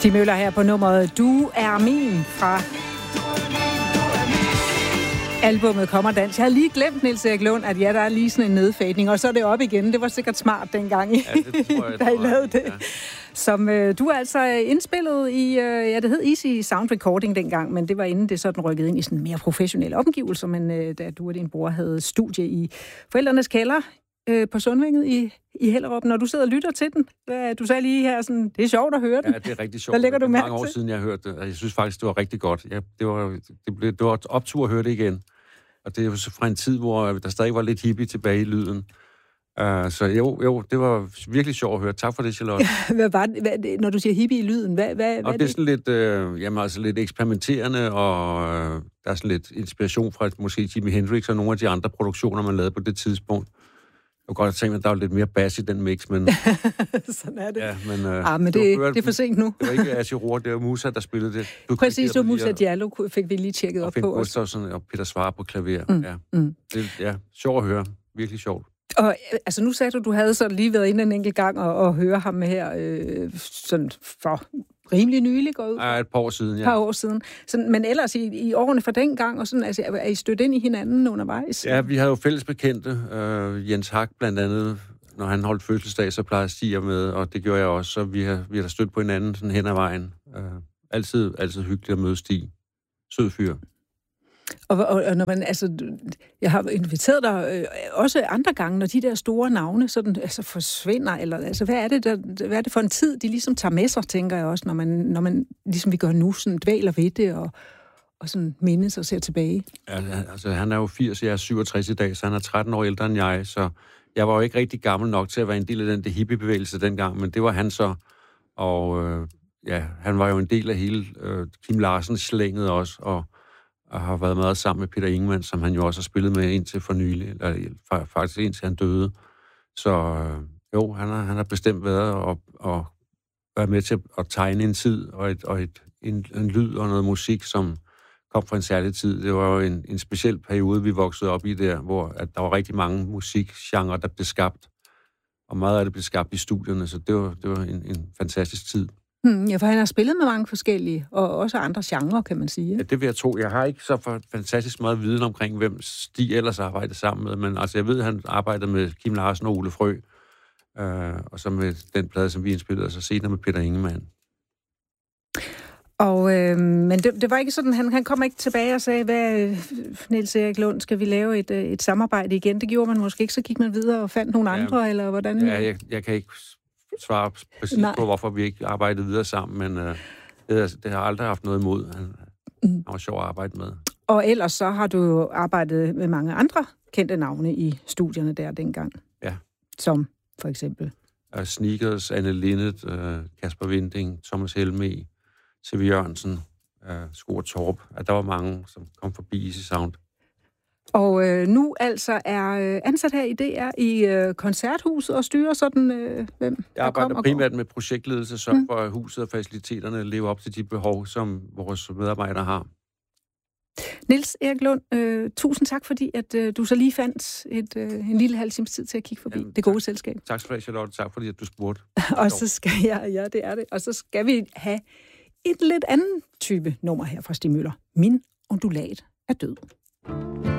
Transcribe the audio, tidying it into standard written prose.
Stig Møller her på nummeret Du er min fra albumet Kommer Dans. Jeg havde lige glemt, Niels Erik Lund, at der er lige sådan en nedfadning, og så er det op igen. Det var sikkert smart dengang, det tror jeg, da I lavede det. Ja. Som du er altså indspillet i, det hed Easy Sound Recording dengang, men det var inden det sådan rykket ind i sådan mere professionelle omgivelser, men da du og din bror havde studie i forældrenes kælder på Sundvinget i Hellerup. Når du sidder og lytter til den, du sagde lige her, sådan, det er sjovt at høre den. Ja, det er rigtig sjovt. Der lægger du mærke til. Mange år siden, jeg hørte det, og jeg synes faktisk, det var rigtig godt. Ja, det var et optur at høre det igen. Og det er jo så fra en tid, hvor der stadig var lidt hippie tilbage i lyden. Så jo, det var virkelig sjovt at høre. Tak for det, Charlotte. Når du siger hippie i lyden, hvad og det er sådan lidt, lidt eksperimenterende, og der er sådan lidt inspiration fra måske Jimi Hendrix og nogle af de andre produktioner, man lavede på det tidspunkt. Jeg kunne godt tænke mig, at der var lidt mere bass i den mix, men... Sådan er det. Ja, men det er for sent nu. Det var ikke Asger Rohr, det var Musa, der spillede det. Præcis, og Musa Diallo fik vi lige tjekket op på. Og Finn Gustafsson og Peter Svare på klaver. Sjovt at høre. Virkelig sjovt. Og altså, nu sagde du havde så lige været inde en enkelt gang og høre ham her sådan for rimelig nylig gået ud. Ja, et par år siden, ja. Et par år siden. Sådan, men ellers i årene fra den gang, og sådan, altså, er I stødt ind i hinanden undervejs? Ja, vi havde jo fælles bekendte. Jens Hak blandt andet, når han holdt fødselsdag, så plejede Stiger med, og det gjorde jeg også. Så vi har stødt på hinanden sådan hen ad vejen. Altid hyggeligt at møde Stig. Sød fyr. Og når man, altså, jeg har inviteret dig også andre gange, når de der store navne sådan, altså forsvinder, eller altså, hvad er det for en tid, de ligesom tager med sig, tænker jeg også, når man ligesom vi gør nu, sådan dvæler ved det, og sådan mindes og ser tilbage. Ja, altså, han er jo 80, jeg er 67 i dag, så han er 13 år ældre end jeg, så jeg var jo ikke rigtig gammel nok til at være en del af den hippiebevægelse dengang, men det var han så, og han var jo en del af hele Kim Larsens slænget også, og har været meget sammen med Peter Ingemann, som han jo også har spillet med indtil for nylig, eller faktisk indtil han døde. Så han har bestemt været og været med til at tegne en tid, og en lyd og noget musik, som kom fra en særlig tid. Det var jo en speciel periode, vi voksede op i der, hvor at der var rigtig mange musikgenrer, der blev skabt, og meget af det blev skabt i studierne, så det var en fantastisk tid. Ja, for han har spillet med mange forskellige, og også andre genrer, kan man sige. Ja, det vil jeg tro. Jeg har ikke så fantastisk meget viden omkring, hvem Stig ellers arbejder sammen med, men altså, jeg ved, at han arbejder med Kim Larsen og Ole Frø, og så med den plade, som vi indspillede, og så senere med Peter Ingemann. Og, men det var ikke sådan, han kommer ikke tilbage og sagde, hvad, Niels Erik Lund, skal vi lave et samarbejde igen? Det gjorde man måske ikke, så gik man videre og fandt nogle andre, eller hvordan? Ja, jeg kan ikke svare præcis på, hvorfor vi ikke arbejdede videre sammen, men det har aldrig haft noget imod. Han var sjov at arbejde med. Og ellers så har du jo arbejdet med mange andre kendte navne i studierne der dengang. Ja. Som for eksempel? Sneakers, Anne Linnet, Kasper Winding, Thomas Helme, C.V. Jørgensen, Skor Torp. Der var mange, som kom forbi Easy Sound. Og nu altså er ansat her i DR i koncerthuset og styrer sådan, hvem jeg arbejder primært med projektledelse, så for at huset og faciliteterne lever op til de behov, som vores medarbejdere har. Niels Erik Lund, tusind tak, fordi at du så lige fandt en lille halv times tid til at kigge forbi det gode selskab. Tak skal du have, Charlotte. Tak fordi at du spurgte. Og så skal det er det. Og så skal vi have et lidt anden type nummer her fra Stig Møller. Min undulat er død.